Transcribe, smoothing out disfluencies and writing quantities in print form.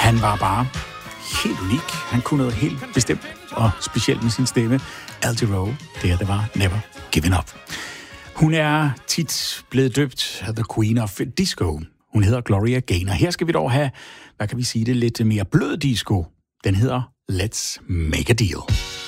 Han var bare helt unik. Han kunne noget helt bestemt og specielt med sin stemme. Al Jarreau, det var Never Giving Up. Hun er tit blevet døbt The Queen of Disco. Hun hedder Gloria Gaynor. Her skal vi dog have, hvad kan vi sige det, lidt mere blød disco. Den hedder Let's Make a Deal.